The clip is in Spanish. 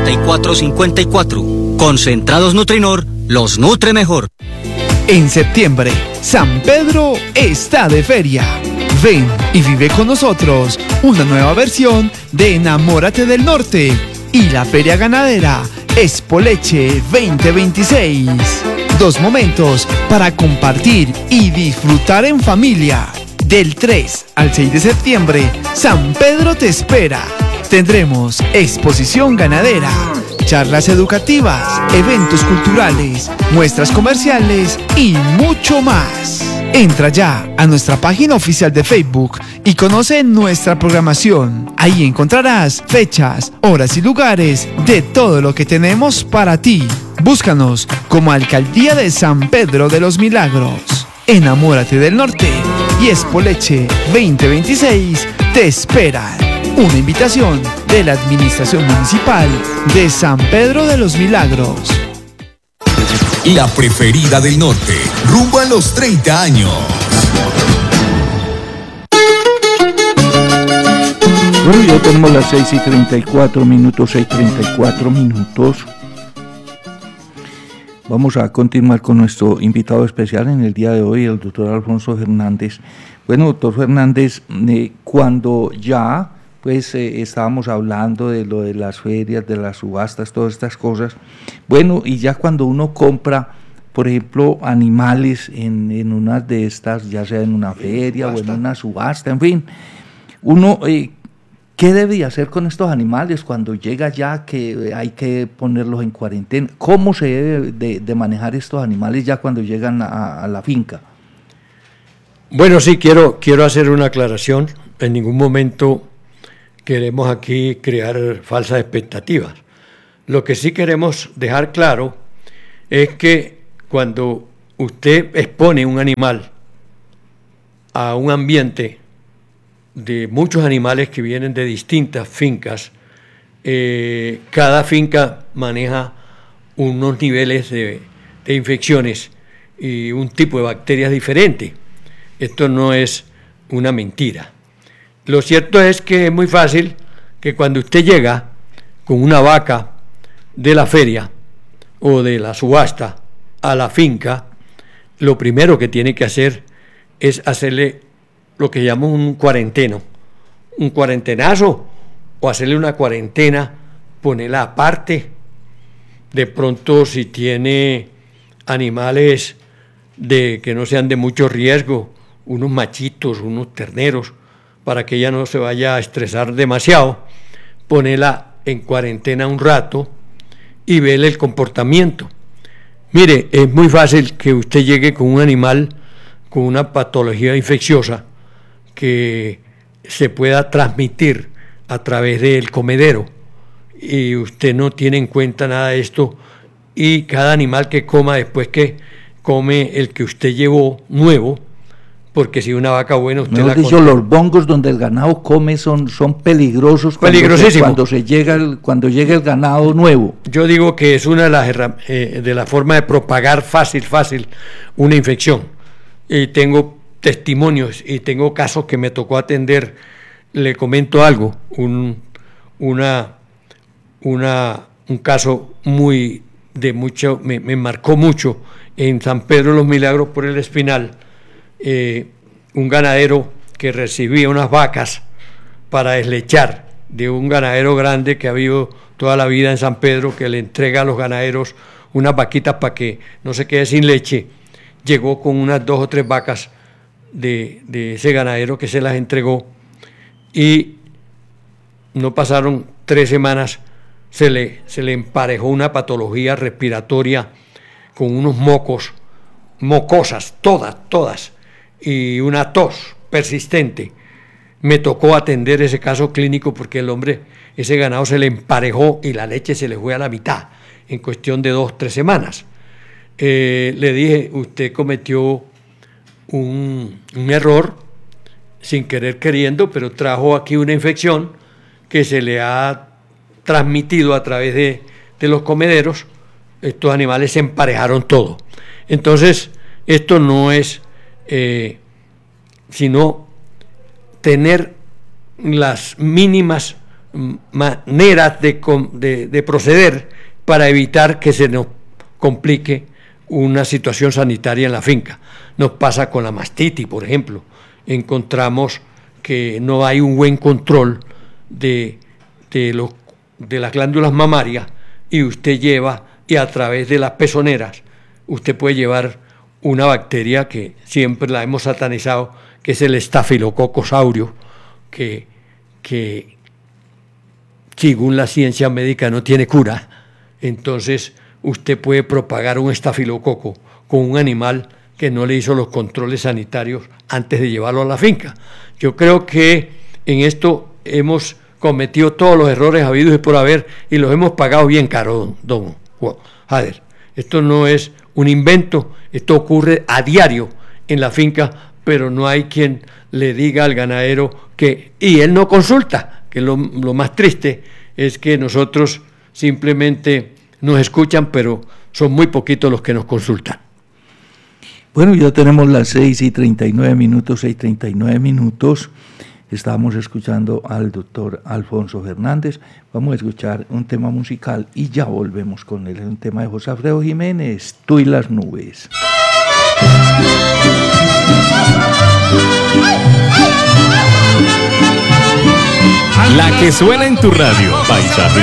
5454. Concentrados Nutrinor los nutre mejor. En septiembre, San Pedro está de feria. Ven y vive con nosotros una nueva versión de Enamórate del Norte y la Feria Ganadera Expoleche 2026. 2 momentos para compartir y disfrutar en familia. Del 3 al 6 de septiembre, San Pedro te espera. Tendremos exposición ganadera, charlas educativas, eventos culturales, muestras comerciales y mucho más. Entra ya a nuestra página oficial de Facebook y conoce nuestra programación. Ahí encontrarás fechas, horas y lugares de todo lo que tenemos para ti. Búscanos como Alcaldía de San Pedro de los Milagros. Enamórate del Norte y Expoleche 2026 te esperan. Una invitación de la Administración Municipal de San Pedro de los Milagros. La preferida del norte, rumbo a los 30 años. Bueno, ya tenemos las 6:34 minutos. Vamos a continuar con nuestro invitado especial en el día de hoy, el doctor Alfonso Fernández. Bueno, doctor Fernández, cuando ya estábamos hablando de lo de las ferias, de las subastas, todas estas cosas. Bueno, y ya cuando uno compra, por ejemplo, animales en una de estas, ya sea en una feria o en una subasta, en fin, uno, ¿qué debe hacer con estos animales cuando llega ya que hay que ponerlos en cuarentena? ¿Cómo se debe de manejar estos animales ya cuando llegan a la finca? Bueno, sí, quiero hacer una aclaración. En ningún momento queremos aquí crear falsas expectativas. Lo que sí queremos dejar claro es que cuando usted expone un animal a un ambiente de muchos animales que vienen de distintas fincas, cada finca maneja unos niveles de infecciones y un tipo de bacterias diferente. Esto no es una mentira. Lo cierto es que es muy fácil que cuando usted llega con una vaca de la feria o de la subasta a la finca, lo primero que tiene que hacer es hacerle lo que llamamos un cuarentenazo, o hacerle una cuarentena, ponerla aparte. De pronto, si tiene animales que no sean de mucho riesgo, unos machitos, unos terneros, para que ella no se vaya a estresar demasiado, ponerla en cuarentena un rato y verle el comportamiento. Mire, es muy fácil que usted llegue con un animal con una patología infecciosa que se pueda transmitir a través del comedero y usted no tiene en cuenta nada de esto, y cada animal que coma después que come el que usted llevó nuevo, porque si una vaca buena usted mejor dicho, los bongos donde el ganado come son peligrosos cuando llega el ganado nuevo. Yo digo que es una de las formas de propagar fácil una infección. Y tengo testimonios y tengo casos que me tocó atender. Le comento algo, un caso me marcó mucho en San Pedro de los Milagros por el Espinal. Un ganadero que recibía unas vacas para deslechar de un ganadero grande que ha habido toda la vida en San Pedro, que le entrega a los ganaderos unas vaquitas para que no se quede sin leche. Llegó con unas 2 o 3 vacas de ese ganadero que se las entregó, y no pasaron 3 semanas, se le emparejó una patología respiratoria con unos mocosas, todas, y una tos persistente. Me tocó atender ese caso clínico porque ese ganado se le emparejó y la leche se le fue a la mitad en cuestión de 2 o 3 semanas. Le dije, usted cometió un error sin querer queriendo, pero trajo aquí una infección que se le ha transmitido a través de los comederos. Estos animales se emparejaron todo. Entonces, esto no es sino tener las mínimas maneras de proceder para evitar que se nos complique una situación sanitaria en la finca. Nos pasa con la mastitis, por ejemplo. Encontramos que no hay un buen control de las glándulas mamarias, y usted lleva, y a través de las pezoneras, usted puede llevar una bacteria que siempre la hemos satanizado, que es el Staphylococcus aureus, que según la ciencia médica no tiene cura. Entonces usted puede propagar un estafilococo con un animal que no le hizo los controles sanitarios antes de llevarlo a la finca. Yo creo que en esto hemos cometido todos los errores habidos y por haber, y los hemos pagado bien caro, don Jader. Esto no es un invento, esto ocurre a diario en la finca, pero no hay quien le diga al ganadero y él no consulta, que lo más triste es que nosotros simplemente nos escuchan, pero son muy poquitos los que nos consultan. Bueno, ya tenemos las 6:39. Estábamos escuchando al doctor Alfonso Fernández. Vamos a escuchar un tema musical y ya volvemos con él. Un tema de José Alfredo Jiménez, Tú y las nubes. La que suena en tu radio, Paisaje